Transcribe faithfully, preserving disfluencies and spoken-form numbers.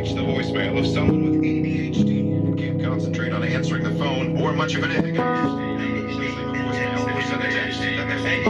reached the voicemail of someone with A D H D. Can't concentrate on answering the phone or much of anything else.